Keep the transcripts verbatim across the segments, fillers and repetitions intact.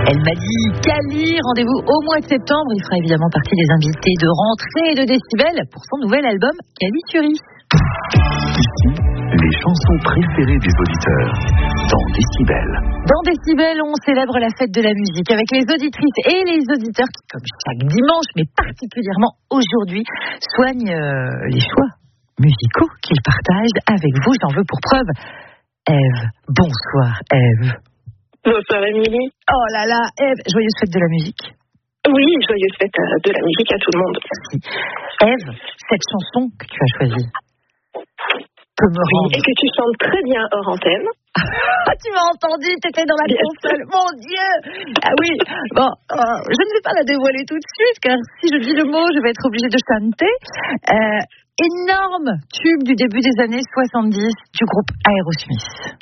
Elle m'a dit Cali, rendez-vous au mois de septembre. Il fera évidemment partie des invités de rentrée de Décibel pour son nouvel album Cali Curie. Ici, les chansons préférées des auditeurs dans Décibel. Dans Décibel, on célèbre la fête de la musique avec les auditrices et les auditeurs qui, comme chaque dimanche, mais particulièrement aujourd'hui, soignent euh, les choix musicaux qu'ils partagent avec vous. J'en veux pour preuve Ève. Bonsoir Ève. Bonsoir Émilie. Oh là là, Ève, joyeuse fête de la musique. Oui, joyeuse fête de la musique à tout le monde. Merci. Ève, cette chanson que tu as choisie peut me oui, rendre... et que tu chantes très bien hors antenne. Tu m'as entendu, t'étais dans la Bien console. Mon Dieu. Ah oui, bon, euh, je ne vais pas la dévoiler tout de suite, car si je dis le mot, je vais être obligée de chanter. Euh, énorme tube du début des années soixante-dix du groupe Aerosmith.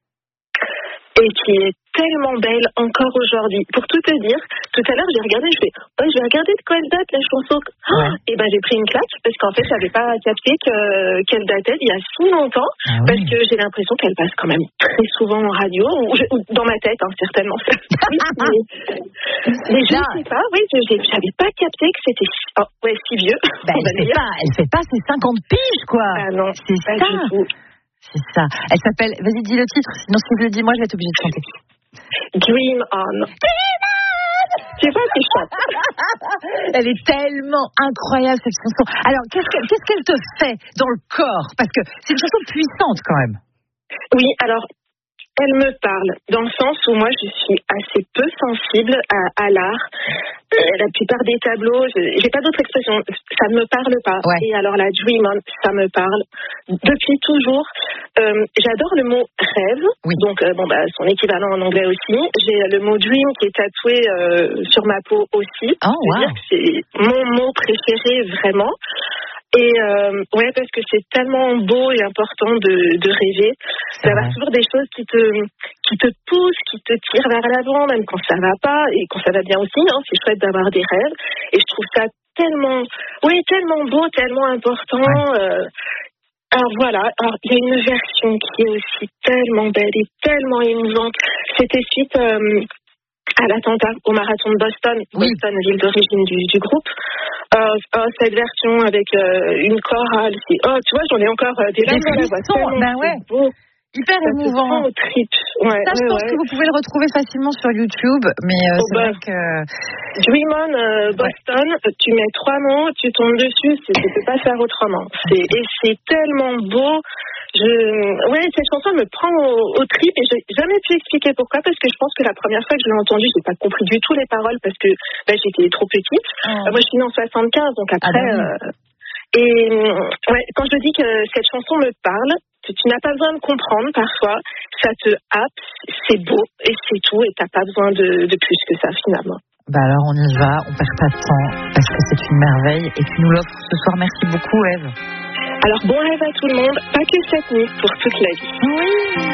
Et qui est tellement belle encore aujourd'hui. Pour tout te dire, tout à l'heure j'ai regardé, je fais, oh, je vais regarder de quoi elle date la chanson. Ouais. Oh, et ben j'ai pris une claque parce qu'en fait j'avais pas capté que, qu'elle datait il y a si longtemps, Ah oui. parce que j'ai l'impression qu'elle passe quand même très souvent en radio ou, je, ou dans ma tête, hein, certainement. Oui, mais, mais je Là. ne sais pas, oui, je, j'ai, j'avais pas capté que c'était oh, ouais, si vieux. Ben, on va elle fait dire. pas, elle fait pas ses cinquante piges, quoi. Ah non, c'est pas ça. du tout. C'est ça. Elle s'appelle, vas-y, dis le titre, sinon si je le dis, moi, je vais être obligée de chanter. Dream on. Tu vois qui chante. Elle est tellement incroyable, cette chanson. Alors, qu'est-ce qu'elle, qu'est-ce qu'elle te fait dans le corps? Parce que c'est une chanson puissante, quand même. Oui, alors, elle me parle dans le sens où moi, je suis assez peu sensible à, à l'art. Euh, la plupart des tableaux, je, j'ai pas d'autre expression, ça ne me parle pas. Ouais. Et alors, la Dream On, ça me parle depuis toujours. Euh, j'adore le mot rêve, Oui. donc euh, bon bah son équivalent en anglais aussi. J'ai le mot dream qui est tatoué euh, sur ma peau aussi. Oh, Je veux wow. dire que c'est mon mot préféré vraiment. Et euh, ouais, parce que c'est tellement beau et important de, de rêver, C'est d'avoir vrai. toujours des choses qui te qui te poussent, qui te tirent vers l'avant, même quand ça va pas et quand ça va bien aussi. Hein, c'est chouette d'avoir des rêves. Et je trouve ça tellement, oui, tellement beau, tellement important. Ouais. Euh, alors voilà, alors il y a une version qui est aussi tellement belle et tellement émouvante. C'était suite euh, à l'attentat au marathon de Boston, Oui. Boston, ville d'origine du, du groupe. Euh, oh, cette version avec euh, une chorale, c'est, oh, tu vois, j'en ai encore euh, des Des larmes dans la voix. frissons, tellement ben c'est ouais. beau. Hyper Ça te émouvant. prend aux tripes. Ouais, Ça, je ouais, pense ouais. que vous pouvez le retrouver facilement sur YouTube, mais euh, Oh, c'est bah. vrai que... Dream On euh, Boston, tu mets trois mots, tu tombes dessus, c'est, tu peux pas faire autrement. C'est, et c'est tellement beau. Je, ouais, cette chanson me prend au, au trip et j'ai jamais pu expliquer pourquoi, parce que je pense que la première fois que je l'ai entendue, j'ai pas compris du tout les paroles parce que bah, j'étais trop petite. Oh. Euh, moi, je suis née en soixante-quinze, donc après. Ah, bah oui. euh, et ouais, quand je dis que cette chanson me parle, tu, tu n'as pas besoin de comprendre parfois, ça te happe, c'est beau et c'est tout, et t'as pas besoin de, de plus que ça finalement. Bah alors on y va, on perd pas de temps, parce que c'est une merveille, et tu nous l'offres ce soir. Merci beaucoup Ève. Alors bon rêve à tout le monde, pas que cette nuit, pour toute la vie. Oui.